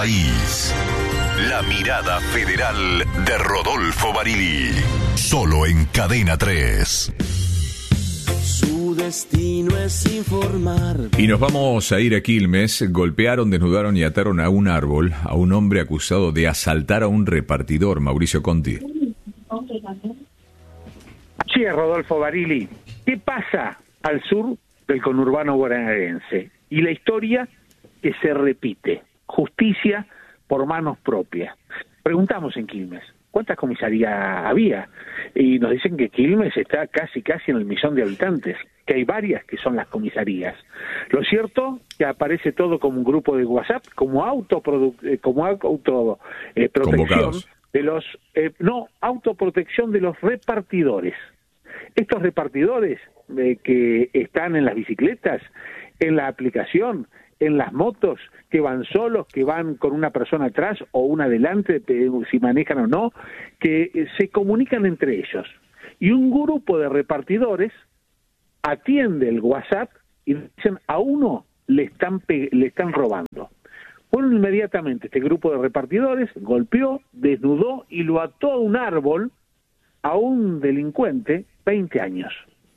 país. La mirada federal de Rodolfo Barili. Solo en Cadena 3. Su destino es informar. Y nos vamos a ir a Quilmes. Golpearon, desnudaron y ataron a un árbol a un hombre acusado de asaltar a un repartidor. Mauricio Conti. Sí, Rodolfo Barili. ¿Qué pasa al sur del conurbano bonaerense? Y la historia que se repite. Justicia por manos propias. Preguntamos en Quilmes, ¿cuántas comisarías había? Y nos dicen que Quilmes está casi en el 1.000.000 de habitantes, que hay varias que son las comisarías. Lo cierto que aparece todo como un grupo de WhatsApp, como autoprotección de los autoprotección de los repartidores. Estos repartidores que están en las bicicletas, en la aplicación, en las motos, que van solos, que van con una persona atrás o una adelante, si manejan o no, que se comunican entre ellos. Y un grupo de repartidores atiende el WhatsApp y dicen a uno le están robando. Bueno, inmediatamente este grupo de repartidores golpeó, desnudó y lo ató a un árbol a un delincuente, 20 años,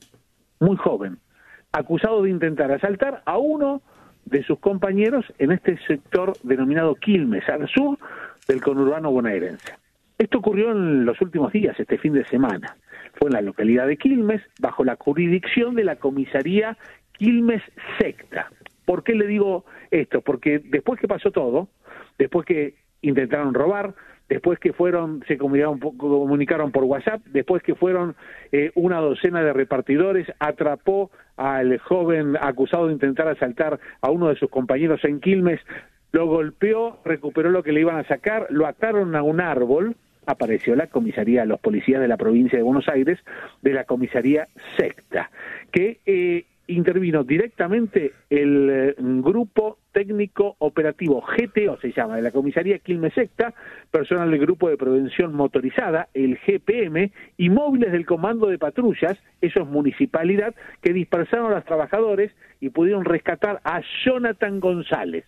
muy joven, acusado de intentar asaltar a uno de sus compañeros en este sector denominado Quilmes, al sur del conurbano bonaerense. Esto ocurrió en los últimos días, este fin de semana. Fue en la localidad de Quilmes, bajo la jurisdicción de la comisaría Quilmes Secta. ¿Por qué le digo esto? Porque después que pasó todo, después que intentaron robar, después que se comunicaron por WhatsApp, después que fueron una docena de repartidores, atrapó al joven acusado de intentar asaltar a uno de sus compañeros en Quilmes, lo golpeó, recuperó lo que le iban a sacar, lo ataron a un árbol, apareció la comisaría, los policías de la provincia de Buenos Aires, de la comisaría Secta, que intervino directamente el grupo técnico operativo GTO, se llama, de la comisaría Quilmes Secta, personal del grupo de prevención motorizada, el GPM, y móviles del comando de patrullas, eso es municipalidad, que dispersaron a los trabajadores y pudieron rescatar a Jonathan González.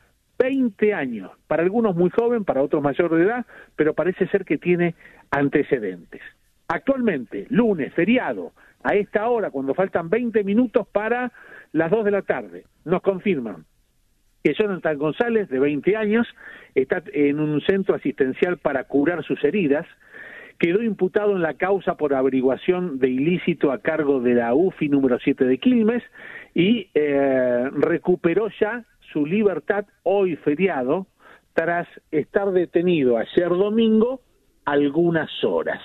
20 años, para algunos muy joven, para otros mayor de edad, pero parece ser que tiene antecedentes. Actualmente, lunes, feriado, a esta hora, cuando faltan 20 minutos para las 2 de la tarde, nos confirman que Jonathan González, de 20 años, está en un centro asistencial para curar sus heridas, quedó imputado en la causa por averiguación de ilícito a cargo de la UFI número 7 de Quilmes y recuperó ya su libertad hoy feriado, tras estar detenido ayer domingo algunas horas.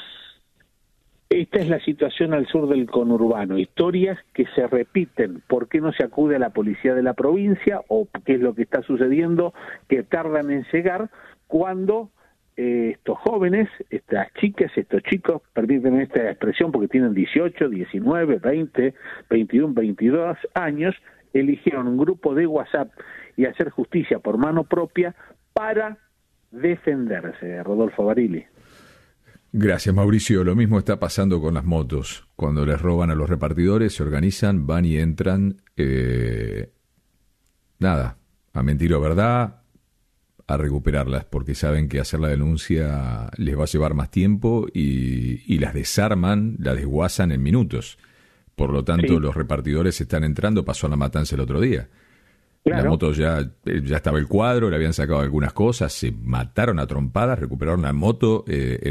Esta es la situación al sur del conurbano, historias que se repiten. ¿Por qué no se acude a la policía de la provincia o qué es lo que está sucediendo que tardan en llegar cuando estos jóvenes, estas chicas, estos chicos, permítanme esta expresión porque tienen 18, 19, 20, 21, 22 años, eligieron un grupo de WhatsApp y hacer justicia por mano propia para defenderse, Rodolfo Barili? Gracias, Mauricio. Lo mismo está pasando con las motos. Cuando les roban a los repartidores, se organizan, van y entran, a mentir o verdad, a recuperarlas, porque saben que hacer la denuncia les va a llevar más tiempo y las desarman, las desguazan en minutos. Por lo tanto, sí, los repartidores están entrando. Pasó a La Matanza el otro día. Claro. La moto ya estaba el cuadro, le habían sacado algunas cosas, se mataron a trompadas, recuperaron la moto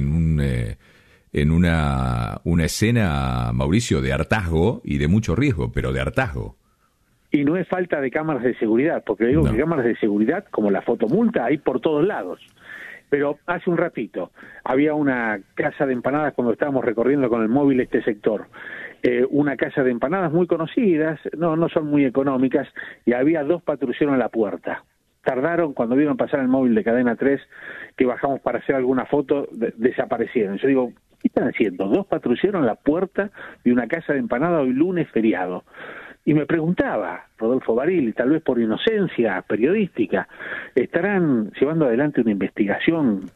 en una escena, Mauricio, de hartazgo y de mucho riesgo, pero de hartazgo. Y no es falta de cámaras de seguridad, porque digo que cámaras de seguridad, como la fotomulta, hay por todos lados. Pero hace un ratito había una casa de empanadas cuando estábamos recorriendo con el móvil este sector. Una casa de empanadas muy conocidas, no son muy económicas, y había 2 patrulleros en la puerta. Tardaron, cuando vieron pasar el móvil de Cadena 3, que bajamos para hacer alguna foto, desaparecieron. Yo digo, ¿qué están haciendo? 2 patrulleros en la puerta de una casa de empanadas hoy lunes feriado. Y me preguntaba, Rodolfo Barili, tal vez por inocencia periodística, ¿estarán llevando adelante una investigación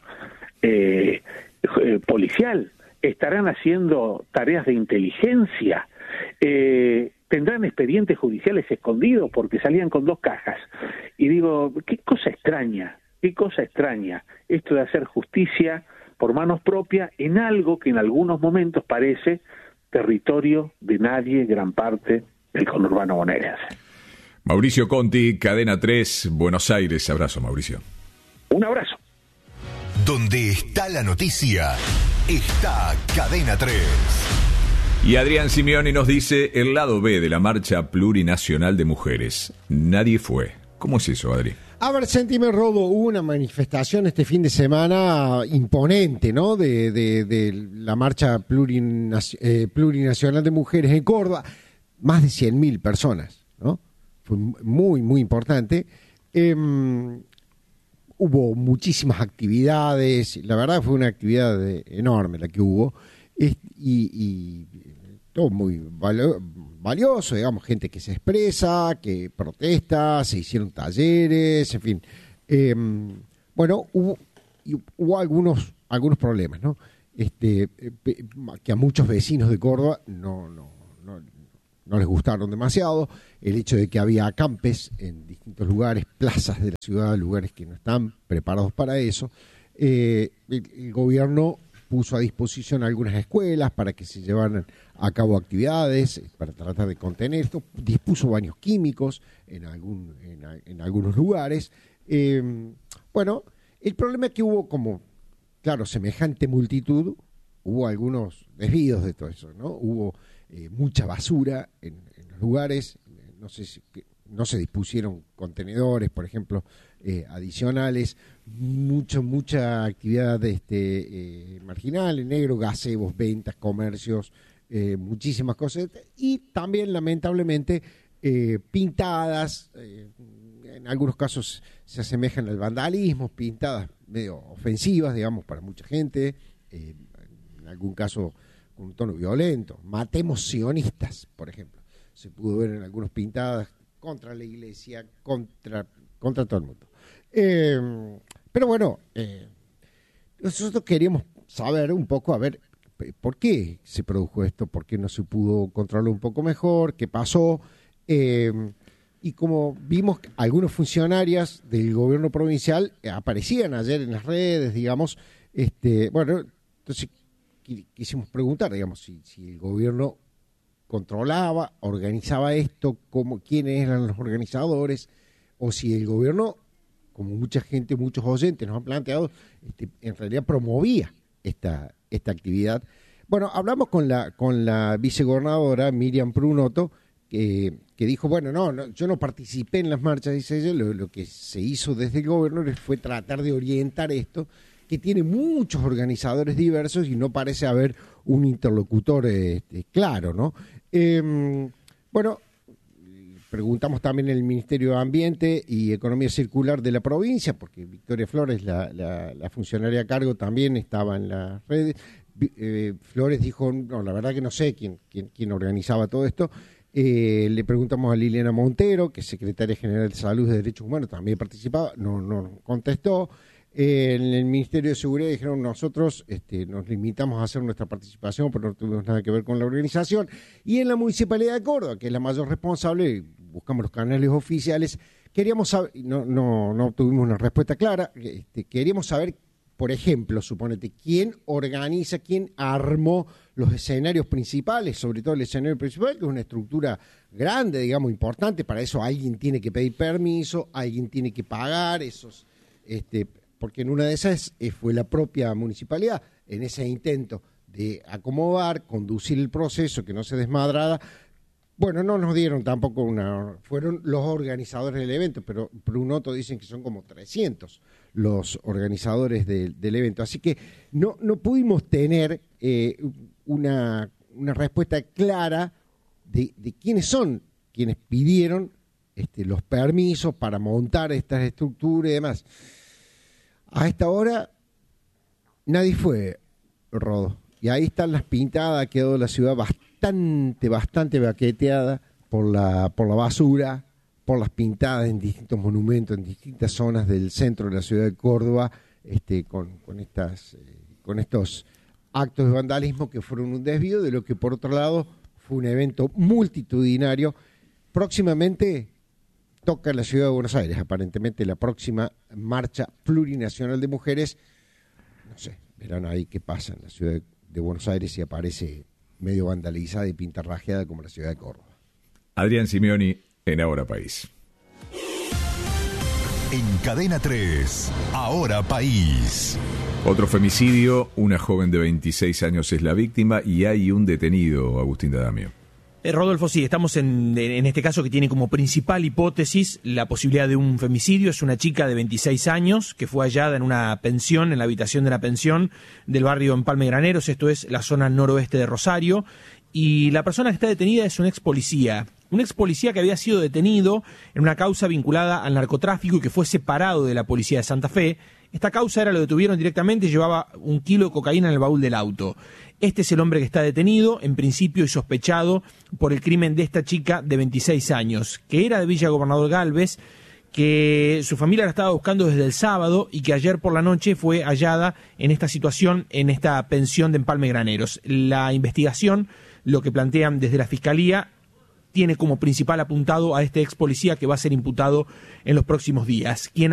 policial? ¿Estarán haciendo tareas de inteligencia? ¿Tendrán expedientes judiciales escondidos? Porque salían con 2 cajas. Y digo, qué cosa extraña. Qué cosa extraña esto de hacer justicia por manos propias en algo que en algunos momentos parece territorio de nadie, gran parte del conurbano bonaerense. Mauricio Conti, Cadena 3, Buenos Aires. Abrazo, Mauricio. Un abrazo. Donde está la noticia, está Cadena 3. Y Adrián Simeoni nos dice el lado B de la Marcha Plurinacional de Mujeres. Nadie fue. ¿Cómo es eso, Adri? A ver, sentime, Rodo, hubo una manifestación este fin de semana imponente, ¿no? De la Marcha Plurinacional de Mujeres en Córdoba. Más de 100.000 personas, ¿no? Fue muy, muy importante. Hubo muchísimas actividades, la verdad fue una actividad enorme la que hubo, y todo muy valioso, digamos, gente que se expresa, que protesta, se hicieron talleres, en fin. Bueno, hubo algunos problemas, ¿no? Que a muchos vecinos de Córdoba no les gustaron demasiado, el hecho de que había acampes en distintos lugares, plazas de la ciudad, lugares que no están preparados para eso. El gobierno puso a disposición algunas escuelas para que se llevaran a cabo actividades, para tratar de contener esto, dispuso baños químicos en algunos lugares. Bueno, el problema es que hubo como, claro, semejante multitud, hubo algunos desvíos de todo eso, ¿no? Hubo mucha basura en los lugares, no se dispusieron contenedores, por ejemplo, adicionales, mucha actividad marginal, negro, gazebos, ventas, comercios, muchísimas cosas, y también lamentablemente pintadas, en algunos casos se asemejan al vandalismo, pintadas medio ofensivas, digamos, para mucha gente, en algún caso con un tono violento. Matemos sionistas, por ejemplo. Se pudo ver en algunos pintadas contra la iglesia, contra todo el mundo. Pero bueno, nosotros queríamos saber un poco, a ver, ¿por qué se produjo esto? ¿Por qué no se pudo controlar un poco mejor? ¿Qué pasó? Y como vimos, algunos funcionarios del gobierno provincial aparecían ayer en las redes, digamos, bueno, entonces quisimos preguntar, digamos, si el gobierno controlaba, organizaba esto, quiénes eran los organizadores, o si el gobierno, como mucha gente, muchos oyentes nos han planteado, en realidad promovía esta actividad. Bueno, hablamos con la vicegobernadora Miriam Prunoto, que dijo, bueno, no, yo no participé en las marchas, dice ella, lo que se hizo desde el gobierno fue tratar de orientar esto, que tiene muchos organizadores diversos y no parece haber un interlocutor claro, ¿no? Bueno, preguntamos también en el Ministerio de Ambiente y Economía Circular de la provincia, porque Victoria Flores, la funcionaria a cargo, también estaba en las redes. Flores dijo, no, la verdad que no sé quién organizaba todo esto. Le preguntamos a Liliana Montero, que es secretaria general de Salud y Derechos Humanos, también participaba, no contestó. En el Ministerio de Seguridad dijeron, nosotros nos limitamos a hacer nuestra participación, pero no tuvimos nada que ver con la organización. Y en la Municipalidad de Córdoba, que es la mayor responsable, buscamos los canales oficiales, queríamos saber, no obtuvimos una respuesta clara, queríamos saber, por ejemplo, suponete, quién organiza, quién armó los escenarios principales, sobre todo el escenario principal, que es una estructura grande, digamos, importante. Para eso alguien tiene que pedir permiso, alguien tiene que pagar esos... porque en una de esas fue la propia municipalidad, en ese intento de acomodar, conducir el proceso, que no se desmadrara. Bueno, no nos dieron tampoco fueron los organizadores del evento, pero Prunoto dicen que son como 300 los organizadores del evento. Así que no pudimos tener una respuesta clara de quiénes son quienes pidieron los permisos para montar estas estructuras y demás. A esta hora nadie fue, Rodo. Y ahí están las pintadas, quedó la ciudad bastante baqueteada por la basura, por las pintadas en distintos monumentos, en distintas zonas del centro de la ciudad de Córdoba, con estos actos de vandalismo que fueron un desvío de lo que, por otro lado, fue un evento multitudinario. Próximamente toca en la ciudad de Buenos Aires, aparentemente la próxima marcha plurinacional de mujeres. No sé, verán ahí qué pasa en la ciudad de Buenos Aires si aparece medio vandalizada y pintarrajeada como la ciudad de Córdoba. Adrián Simeoni en Ahora País. En Cadena 3, Ahora País. Otro femicidio, una joven de 26 años es la víctima y hay un detenido, Agustín D'Adamio. Rodolfo, sí, estamos en este caso que tiene como principal hipótesis la posibilidad de un femicidio. Es una chica de 26 años que fue hallada en una pensión, en la habitación de una pensión del barrio Empalme Graneros, esto es la zona noroeste de Rosario, y la persona que está detenida es un ex policía que había sido detenido en una causa vinculada al narcotráfico y que fue separado de la policía de Santa Fe. Esta causa lo detuvieron directamente, llevaba 1 kilo de cocaína en el baúl del auto. Este es el hombre que está detenido, en principio y sospechado por el crimen de esta chica de 26 años, que era de Villa Gobernador Galvez, que su familia la estaba buscando desde el sábado y que ayer por la noche fue hallada en esta situación, en esta pensión de Empalme Graneros. La investigación, lo que plantean desde la Fiscalía, tiene como principal apuntado a este ex policía que va a ser imputado en los próximos días. Quien